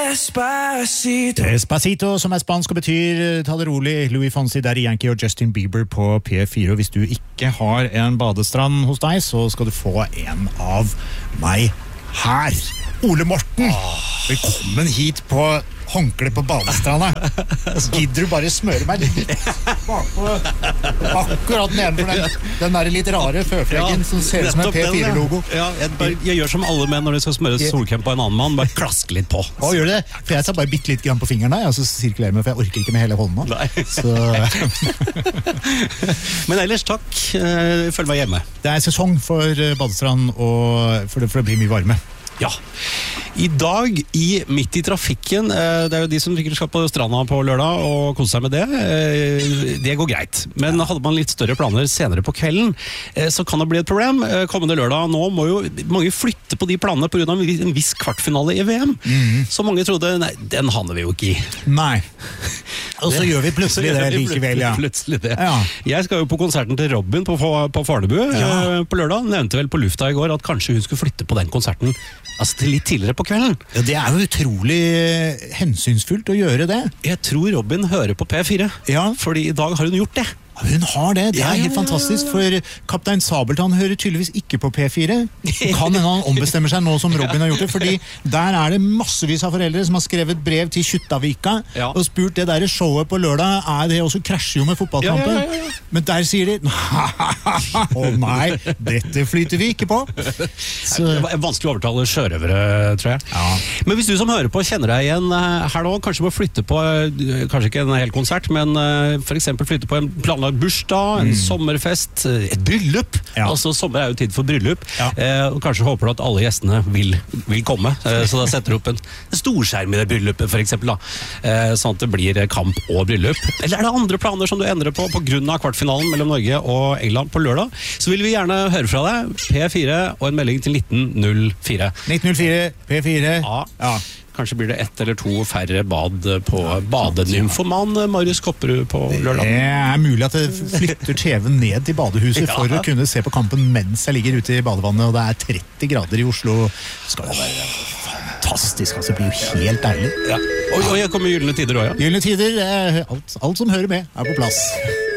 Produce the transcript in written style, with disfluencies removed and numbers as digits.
Despacito. Despacito, som spansk og betyr ta det rolig. Louis Fonsi, Daddy Yankee og Justin Bieber på P4. Og hvis du ikke har en badestrand hos deg, så skal du få en av meg her. Ole Morten, velkommen hit på håndkle på badestranda. Gidder du bare smøre meg litt bakpå akkurat nedenfor den der litt rare føfleggen som ser ut som en P4-logo. Ja, jeg gjør som alle menn når de skal smøre solkrem på en annen mann, bare klask litt på. Gjør det? For jeg tar bare bitte litt grann på fingrene, og så sirkulerer meg, for jeg orker ikke med hele hånda. Så... Men ellers takk, følg meg hjemme. Det sesong for badestrand, og for det blir mye varme. Ja, i dag midt i trafikken, det jo de som sikkert skal på stranda på lørdag og kose seg med det går greit. Men hadde man litt større planer senere på kvelden, så kan det bli et problem. Kommende lørdag, nå må jo mange flytte på de planene på grunn av en viss kvartfinale i VM. Så mange trodde, nei, den handler vi jo ikke i. Nei. Og så gjør vi plutselig det likevel, ja. Plutselig det. Ja. Jeg skal jo på konserten til Robin på Fornebu på lørdag. Nevnte vel på lufta i går at kanskje hun skulle flytte på den konserten til litt tidligere på kvelden. Ja, det jo utrolig hensynsfullt å gjøre det. Jeg tror Robin hører på P4, fordi i dag har hun gjort det. Hun har det, det helt fantastisk, for Kaptein Sabeltann hører tydeligvis ikke på P4. Kan hende han ombestemmer seg nå som Robin har gjort det, fordi der det massevis av foreldre som har skrevet brev til Kjuttaviga og spurt det der showet på lørdag, det også krasjer jo med fotballkampen. Men der sier de, nei, dette flyter vi ikke på. Så. Det vanskelig å overtale sjørøvere, tror jeg. Ja. Men hvis du som hører på kjenner deg igjen her nå, kanskje må flytte på, kanskje ikke en hel konsert, men for eksempel flytte på en planlagt bursdag, en sommerfest, et bryllup. Altså sommer jo tid for bryllup. Og kanskje håper du at alle gjestene vil komme. Så da setter du opp en storskjerm i det bryllupet, for eksempel. Sånn at det blir kamp og bryllup. Eller det andre planer som du endrer på grunn av kvartfinalen mellom Norge og England på lørdag? Så vil vi gjerne høre fra deg. P4 og en melding til 1904. 1904, P4. Ja. Kanskje blir det 1 eller 2 færre bad på badenymfoman Marius Kopperud på lørdag. Det mulig at det flytter TV ned til badehuset for å kunne se på kampen mens jeg ligger ute i badevannet, og det 30 grader i Oslo. Skal det være fantastisk, altså det blir jo helt deilig. Og jeg kommer Gyllene Tider også, Gyllene Tider, alt som hører med på plass.